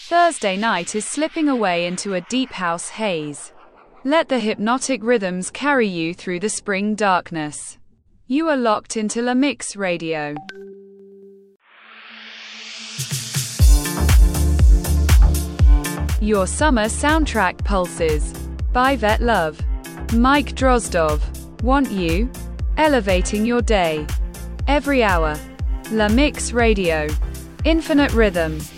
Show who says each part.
Speaker 1: Thursday night is slipping away into a deep house haze. Let the hypnotic rhythms carry you through the spring darkness. You are locked into La Mix Radio. Your summer soundtrack pulses. By Vet Love. Mike Drozdov. Want you? Elevating your day. Every hour. La Mix Radio. Infinite rhythm.